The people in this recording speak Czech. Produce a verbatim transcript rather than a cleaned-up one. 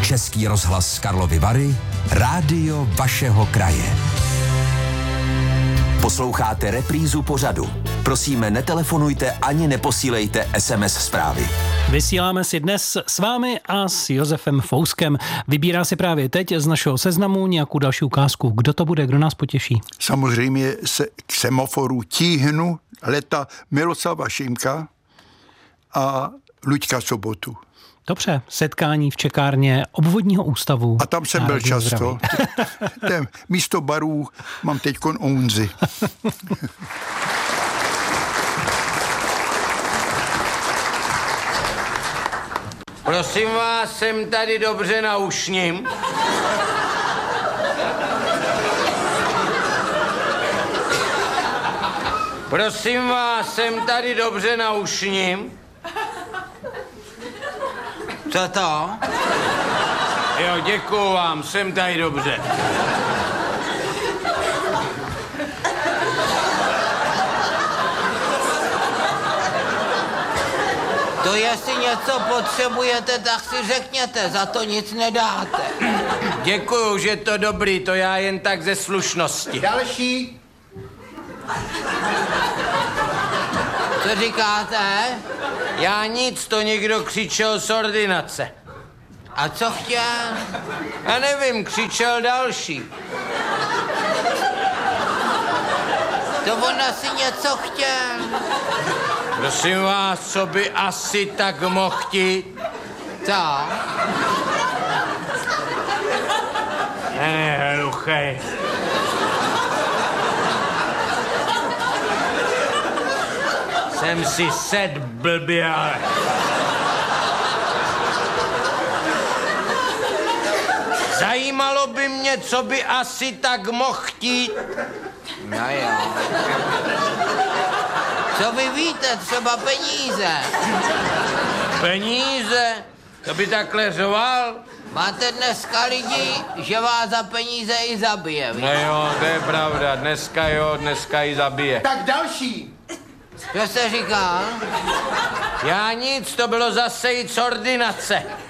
Český rozhlas Karlovy Vary, rádio vašeho kraje. Posloucháte reprízu pořadu. Prosíme, netelefonujte ani neposílejte es em es zprávy. Vysíláme si dnes s vámi a s Josefem Fouskem. Vybírá si právě teď z našeho seznamu nějakou další ukázku. Kdo to bude, kdo nás potěší? Samozřejmě se k semaforu tíhnu leta Miroslava Šimka a Luďka Sobotu. Dobře, setkání v čekárně obvodního ústavu. A tam jsem byl často. Tém, místo barů mám teďkon ounzy. Prosím vás, jsem tady dobře na ušním. Prosím vás, jsem tady dobře na ušním. Co to? Jo, děkuju vám, jsem tady dobře. To jestli něco potřebujete, tak si řekněte, za to nic nedáte. Děkuju, že to dobrý, to já jen tak ze slušnosti. Další. Co říkáte? Já nic, to někdo křičel z ordinace. A co chtěl? Já nevím, křičel další. To on asi něco chtěl. Prosím vás, co by asi tak mohl chtít? Co? Ne, hluchej. Jsem si sed blbě, ale... Zajímalo by mě, co by asi tak mohl chtít. No jo. Co vy víte, třeba peníze? Peníze? To by takhle řoval? Máte dneska lidi, že vás za peníze i zabije, víš? No jo, to je pravda, dneska jo, dneska ji zabije. Tak další. Co se říká? Já nic, to bylo zase jít z ordinace.